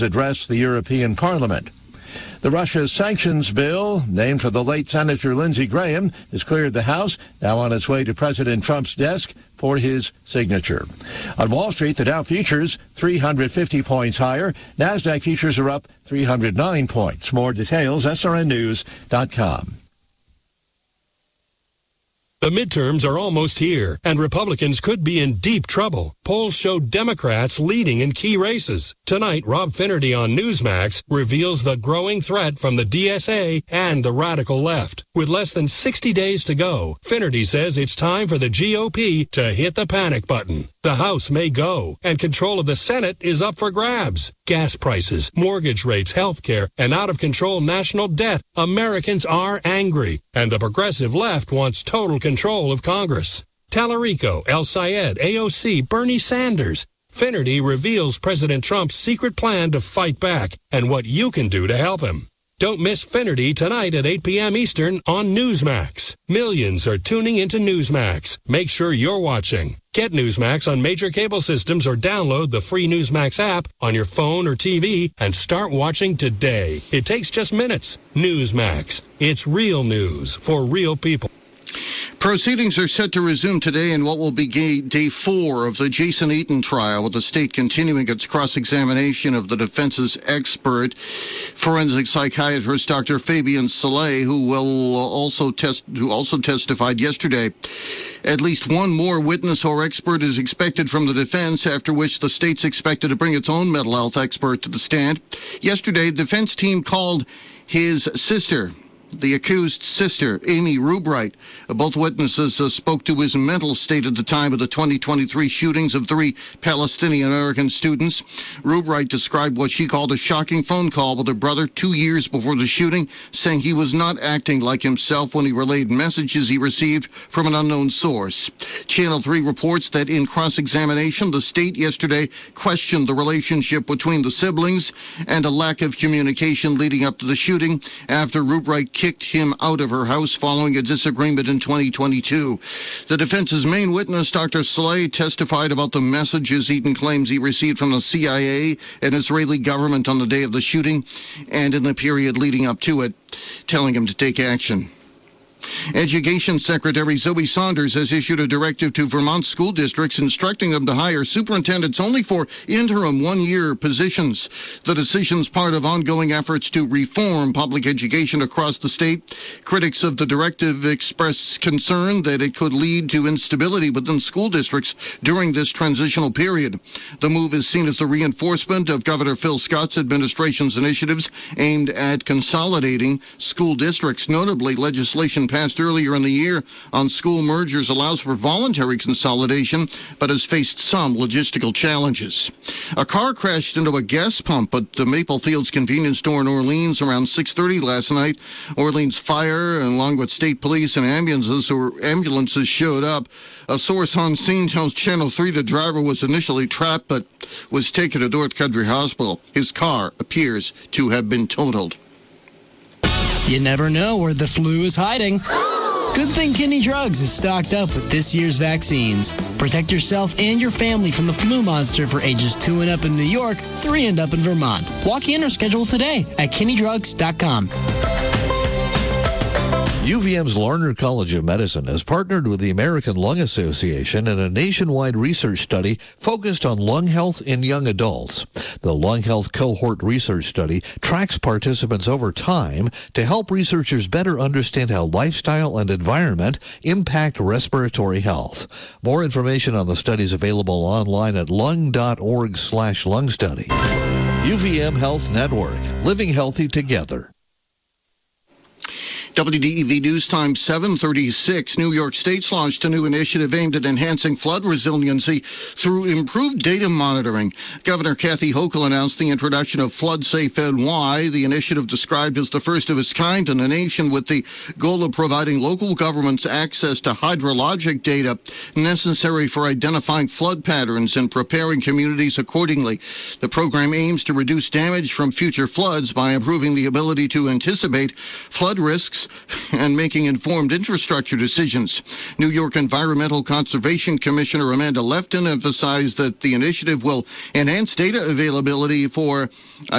address the European Parliament. The Russia sanctions bill, named for the late Senator Lindsey Graham, has cleared the House, now on its way to President Trump's desk for his signature. On Wall Street, the Dow futures 350 points higher. NASDAQ futures are up 309 points. More details, srnnews.com. The midterms are almost here, and Republicans could be in deep trouble. Polls show Democrats leading in key races. Tonight, Rob Finnerty on Newsmax reveals the growing threat from the DSA and the radical left. With less than 60 days to go, Finnerty says it's time for the GOP to hit the panic button. The House may go, and control of the Senate is up for grabs. Gas prices, mortgage rates, health care, and out-of-control national debt. Americans are angry, and the progressive left wants total control of Congress. Tallarico, El Sayed, AOC, Bernie Sanders. Finnerty reveals President Trump's secret plan to fight back and what you can do to help him. Don't miss Finnerty tonight at 8 p.m. Eastern on Newsmax. Millions are tuning into Newsmax. Make sure you're watching. Get Newsmax on major cable systems or download the free Newsmax app on your phone or TV and start watching today. It takes just minutes. Newsmax. It's real news for real people. Proceedings are set to resume today in what will be day 4 of the Jason Eaton trial, with the state continuing its cross-examination of the defense's expert, forensic psychiatrist Dr. Fabian Saleh, who also testified yesterday. At least one more witness or expert is expected from the defense, after which the state's expected to bring its own mental health expert to the stand. Yesterday, the defense team called his sister, the accused's sister, Amy Rubright. Both witnesses spoke to his mental state at the time of the 2023 shootings of 3 Palestinian-American students. Rubright described what she called a shocking phone call with her brother 2 years before the shooting, saying he was not acting like himself when he relayed messages he received from an unknown source. Channel 3 reports that in cross-examination, the state yesterday questioned the relationship between the siblings and a lack of communication leading up to the shooting after Rubright kicked him out of her house following a disagreement in 2022. The defense's main witness, Dr. Saleh, testified about the messages Eaton claims he received from the CIA and Israeli government on the day of the shooting and in the period leading up to it, telling him to take action. Education Secretary Zoe Saunders has issued a directive to Vermont school districts instructing them to hire superintendents only for interim one-year positions. The decision's part of ongoing efforts to reform public education across the state. Critics of the directive express concern that it could lead to instability within school districts during this transitional period. The move is seen as a reinforcement of Governor Phil Scott's administration's initiatives aimed at consolidating school districts. Notably, legislation passed earlier in the year on school mergers allows for voluntary consolidation, but has faced some logistical challenges. A car crashed into a gas pump at the Maple Fields convenience store in Orleans around 6:30 last night. Orleans Fire, along with state police and ambulances showed up. A source on scene tells Channel 3 the driver was initially trapped but was taken to North Country Hospital. His car appears to have been totaled. You never know where the flu is hiding. Good thing Kinney Drugs is stocked up with this year's vaccines. Protect yourself and your family from the flu monster for ages 2 and up in New York, 3 and up in Vermont. Walk in or schedule today at KinneyDrugs.com. UVM's Larner College of Medicine has partnered with the American Lung Association in a nationwide research study focused on lung health in young adults. The Lung Health Cohort Research Study tracks participants over time to help researchers better understand how lifestyle and environment impact respiratory health. More information on the study is available online at lung.org/lung study. UVM Health Network, living healthy together. WDEV News Time 7:36. New York State's launched a new initiative aimed at enhancing flood resiliency through improved data monitoring. Governor Kathy Hochul announced the introduction of FloodSafe NY. The initiative, described as the first of its kind in the nation, with the goal of providing local governments access to hydrologic data necessary for identifying flood patterns and preparing communities accordingly. The program aims to reduce damage from future floods by improving the ability to anticipate flood risks risks and making informed infrastructure decisions. New York Environmental Conservation Commissioner Amanda Lefton emphasized that the initiative will enhance data availability for